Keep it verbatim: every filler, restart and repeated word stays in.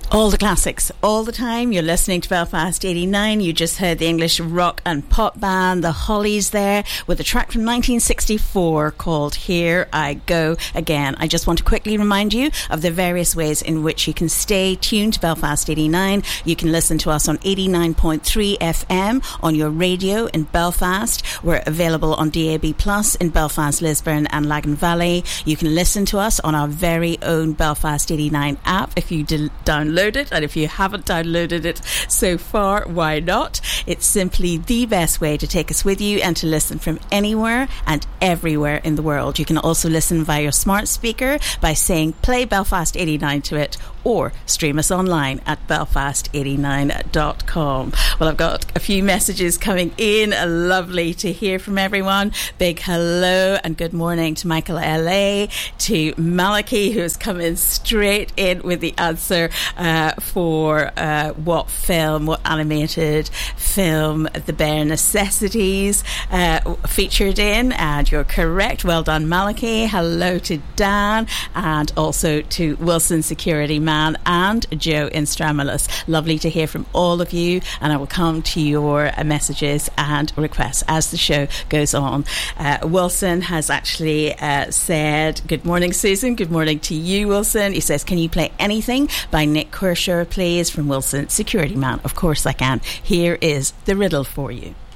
All the classics, all the time. You're listening to Belfast eighty-nine. You just heard the English rock and pop band, the Hollies, there with a track from nineteen sixty-four called Here I Go Again. I just want to quickly remind you of the various ways in which you can stay tuned to Belfast eighty-nine. You can listen to us on eighty-nine point three F M on your radio in Belfast. We're available on D A B Plus in Belfast, Lisburn and Lagan Valley. You can listen to us on our very own Belfast eighty-nine app if you d- download it, and if you haven't downloaded it so far, why not? It's simply the best way to take us with you and to listen from anywhere and everywhere in the world. You can also listen via your smart speaker by saying play Belfast eighty-nine to it, or stream us online at belfast eighty-nine dot com. Well, I've got a few messages coming in. Lovely to hear from everyone. Big hello and good morning to Michael L A, to Malachi, who has come in straight in with the answer uh, for uh, what film, what animated film The Bare Necessities uh, featured in, and you're correct. Well done, Malachi. Hello to Dan, and also to Wilson Security Man and Joe in Stramulus. Lovely to hear from all of you, and I will come to your uh, messages and requests as the show goes on. Uh, Wilson has actually uh, said, good morning, Susan. Good morning to you, Wilson. He says, can you play anything by Nick Kershaw, please, from Wilson Security Man? Of course I can. Here is the riddle for you.